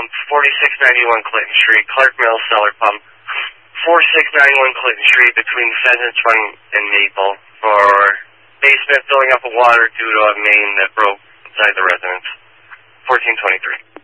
pump, 4691 Clinton Street, Clark Mills cellar pump, 4691 Clinton Street between Pheasants Run and Maple for basement filling up with water due to a main that broke inside the residence. 1423.